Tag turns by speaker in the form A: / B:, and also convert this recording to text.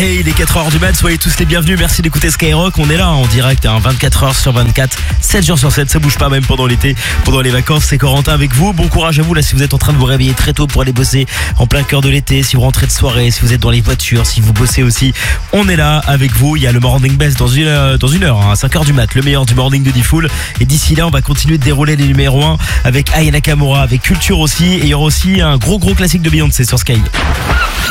A: Hey, il est 4h du mat, soyez tous les bienvenus, merci d'écouter Skyrock, on est là en direct, 24h sur 24, 7 jours sur 7, ça bouge pas même pendant l'été, pendant les vacances, c'est Corentin avec vous, bon courage à vous là si vous êtes en train de vous réveiller très tôt pour aller bosser en plein cœur de l'été, si vous rentrez de soirée, si vous êtes dans les voitures, si vous bossez aussi, on est là avec vous, il y a le Morning Best dans une heure, à 5h du mat, le meilleur du morning de Diffoul, et d'ici là on va continuer de dérouler les numéros 1 avec Aya Nakamura, avec Culture aussi, et il y aura aussi un gros classique de Beyoncé sur Sky.